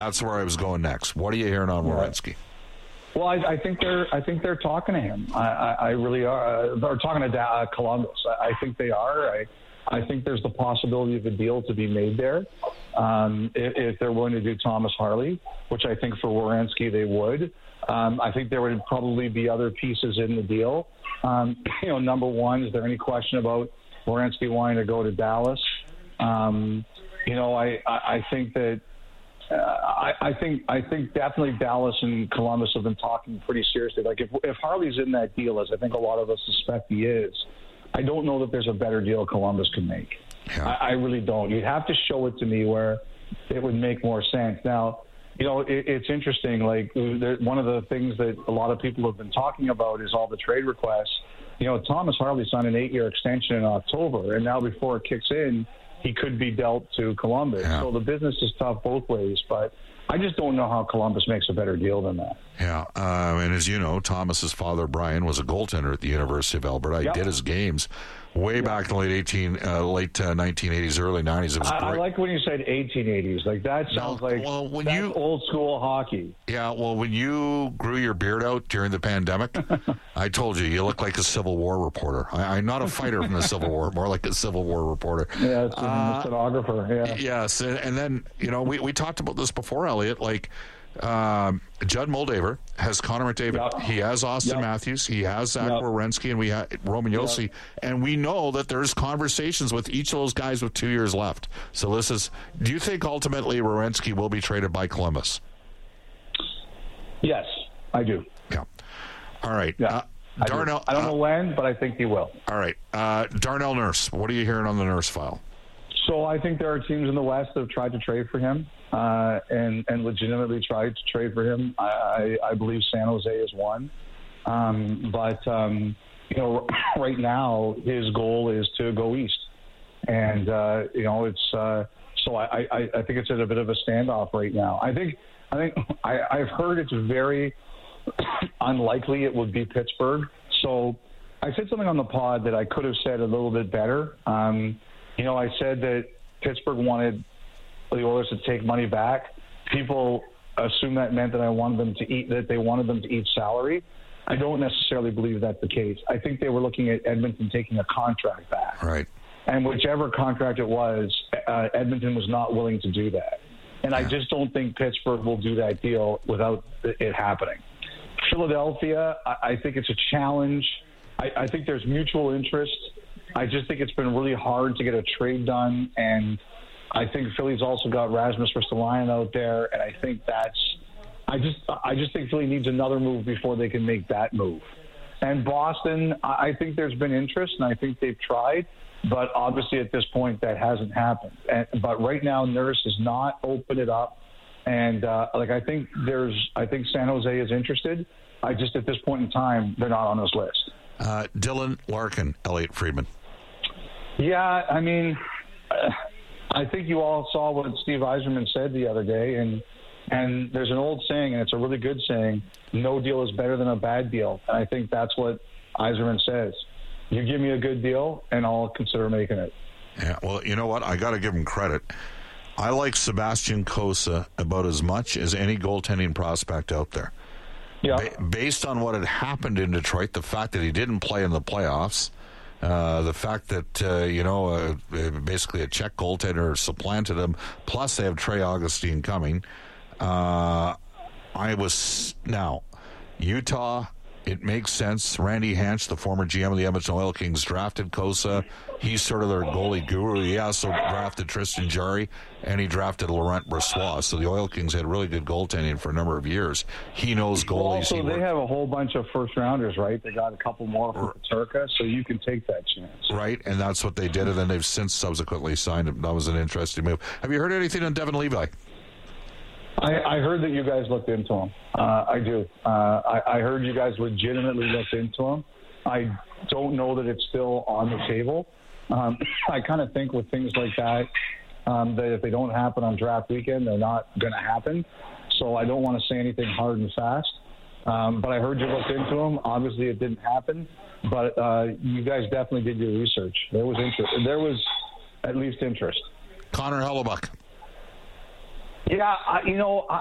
That's where I was going next. What are you hearing on Werenski? Well, I think they're talking to him. I really are. They're talking to Columbus. I think they are. I think there's the possibility of a deal to be made there if they're willing to do Thomas Harley, which I think for Werenski they would. I think there would probably be other pieces in the deal. Number one, is there any question about Werenski wanting to go to Dallas? I think that. I think definitely Dallas and Columbus have been talking pretty seriously. Like if Harley's in that deal, as I think a lot of us suspect he is, I don't know that there's a better deal Columbus can make. Yeah. I really don't. You'd have to show it to me where it would make more sense. Now, it's interesting. Like one of the things that a lot of people have been talking about is all the trade requests. Thomas Harley signed an 8-year extension in October, and now before it kicks in, he could be dealt to Columbus. Yeah. So the business is tough both ways, but I just don't know how Columbus makes a better deal than that. Yeah, and as you know, Thomas's father, Brian, was a goaltender at the University of Alberta. Yep. I did his games way back in the late 1980s, early 90s. It was I great. like when you said 1880s. Like that sounds like that's old school hockey. Yeah, well, when you grew your beard out during the pandemic, I told you look like a Civil War reporter. I'm not a fighter from the Civil War, more like a Civil War reporter. Yeah, it's a stenographer. Yeah. Yes, and then we talked about this before, Elliot. Like Judd Moldaver has Connor McDavid. Yep. He has Austin Matthews. He has Zach Werenski, and we have Roman Josi. And we know that there's conversations with each of those guys with 2 years left. So do you think ultimately Werenski will be traded by Columbus? Yes, I do. Yeah. All right. Yeah. Darnell. I don't know when, but I think he will. All right. Darnell Nurse. What are you hearing on the Nurse file? So I think there are teams in the West that have tried to trade for him and legitimately tried to trade for him. I believe San Jose is one. But right now his goal is to go east. And, it's so I think it's at a bit of a standoff right now. I've heard it's very unlikely it would be Pittsburgh. So I said something on the pod that I could have said a little bit better. I said that Pittsburgh wanted the Oilers to take money back. People assume that meant that they wanted them to eat salary. I don't necessarily believe that's the case. I think they were looking at Edmonton taking a contract back. Right. And whichever contract it was, Edmonton was not willing to do that. And I just don't think Pittsburgh will do that deal without it happening. Philadelphia, I think it's a challenge. I think there's mutual interest. I just think it's been really hard to get a trade done, and I think Philly's also got Rasmus Ristolainen out there, and I think I just think Philly needs another move before they can make that move. And Boston, I think there's been interest, and I think they've tried, but obviously at this point that hasn't happened. But right now, Nurse has not opened it up, and I think San Jose is interested. At this point in time, they're not on this list. Dylan Larkin, Elliot Friedman. Yeah, I mean, I think you all saw what Steve Yzerman said the other day, and there's an old saying, and it's a really good saying, no deal is better than a bad deal. And I think that's what Yzerman says. You give me a good deal, and I'll consider making it. Yeah, well, you know what? I got to give him credit. I like Sebastian Cossa about as much as any goaltending prospect out there. Yeah. Based on what had happened in Detroit, the fact that he didn't play in the playoffs, the fact that, basically a Czech goaltender supplanted him, plus they have Trey Augustine coming. Utah, it makes sense. Randy Hansch, the former GM of the Edmonton Oil Kings, drafted Cossa. He's sort of their goalie guru. He also drafted Tristan Jarry, and he drafted Laurent Brossoit. So the Oil Kings had really good goaltending for a number of years. He knows goalies. Also, they have a whole bunch of first-rounders, right? They got a couple more for Paterka, so you can take that chance. Right, and that's what they did, and then they've since subsequently signed him. That was an interesting move. Have you heard anything on Devon Levi? I heard that you guys looked into him. I do. I heard you guys legitimately looked into him. I don't know that it's still on the table. I kind of think with things like that, that if they don't happen on draft weekend, they're not going to happen. So I don't want to say anything hard and fast. But I heard you looked into him. Obviously, it didn't happen. But you guys definitely did your research. There was interest. There was at least interest. Connor Hellebuyck. Yeah,